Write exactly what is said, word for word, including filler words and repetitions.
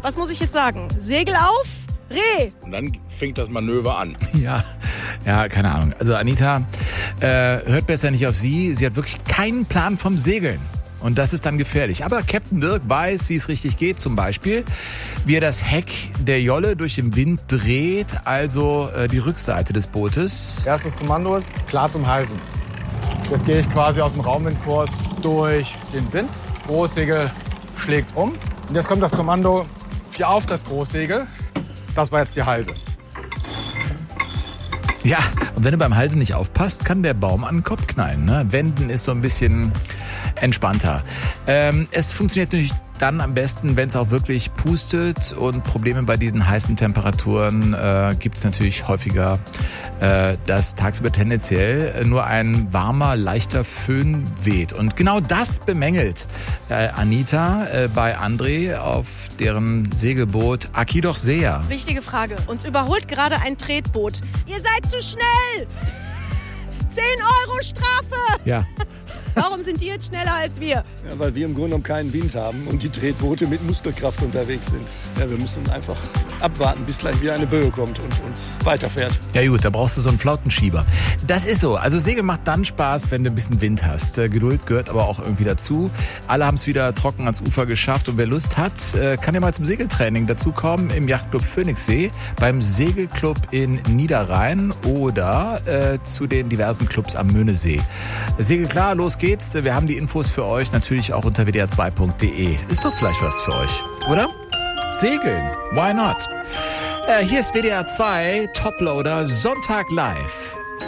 Was muss ich jetzt sagen? Segel auf, Reh. Und dann fängt das Manöver an. Ja, ja, keine Ahnung. Also Anita, äh, hört besser nicht auf sie. Sie hat wirklich keinen Plan vom Segeln. Und das ist dann gefährlich. Aber Captain Dirk weiß, wie es richtig geht. Zum Beispiel, wie er das Heck der Jolle durch den Wind dreht, also äh, die Rückseite des Bootes. Erstes Kommando ist klar zum Halten. Jetzt gehe ich quasi aus dem Raumwindkurs durch den Wind. Großsegel schlägt um. Und jetzt kommt das Kommando hier auf das Großsegel. Das war jetzt die Halse. Ja, und wenn du beim Halsen nicht aufpasst, kann der Baum an den Kopf knallen. Ne? Wenden ist so ein bisschen entspannter. Ähm, es funktioniert natürlich dann am besten, wenn es auch wirklich pustet, und Probleme bei diesen heißen Temperaturen äh, gibt es natürlich häufiger, äh, dass tagsüber tendenziell nur ein warmer, leichter Föhn weht. Und genau das bemängelt äh, Anita äh, bei André auf deren Segelboot Aki doch sehr. Wichtige Frage. Uns überholt gerade ein Tretboot. Ihr seid zu schnell! zehn Euro Strafe! Ja. Warum sind die jetzt schneller als wir? Ja, weil wir im Grunde genommen keinen Wind haben und die Tretboote mit Muskelkraft unterwegs sind. Ja, wir müssen einfach abwarten, bis gleich wieder eine Böe kommt und uns weiterfährt. Ja gut, da brauchst du so einen Flautenschieber. Das ist so. Also Segeln macht dann Spaß, wenn du ein bisschen Wind hast. Geduld gehört aber auch irgendwie dazu. Alle haben es wieder trocken ans Ufer geschafft, und wer Lust hat, kann ja mal zum Segeltraining dazukommen im Yachtclub Phoenixsee, beim Segelclub in Niederrhein oder äh, zu den diversen Clubs am Möhnesee. Segel klar, los geht's. Wir haben die Infos für euch natürlich auch unter w d r zwei punkt d e. Ist doch vielleicht was für euch, oder? Segeln, why not? Äh, hier ist W D R zwei Toploader Sonntag live.